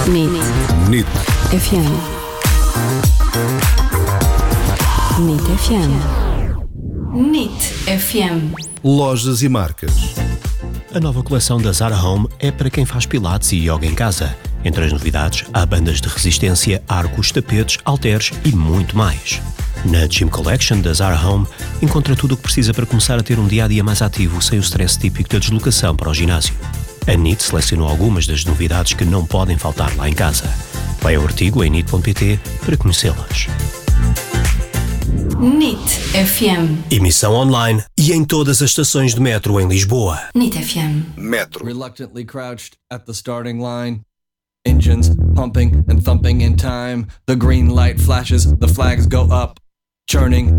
NIT NIT FM. NIT FM. NIT FM. Lojas e marcas. A nova coleção da Zara Home é para quem faz pilates e yoga em casa. Entre as novidades, há bandas de resistência, arcos, tapetes, halteres e muito mais. Na Gym Collection da Zara Home, encontra tudo o que precisa para começar a ter um dia-a-dia mais ativo sem o stress típico da deslocação para o ginásio. A NIT selecionou algumas das novidades que não podem faltar lá em casa. Vai ao artigo em NIT.pt para conhecê-las. NIT FM. Emissão online e em todas as estações de metro em Lisboa. NIT FM. Metro. Reluctantly crouched at the starting line. Engines pumping and thumping in time. The green light flashes, the flags go up. Churning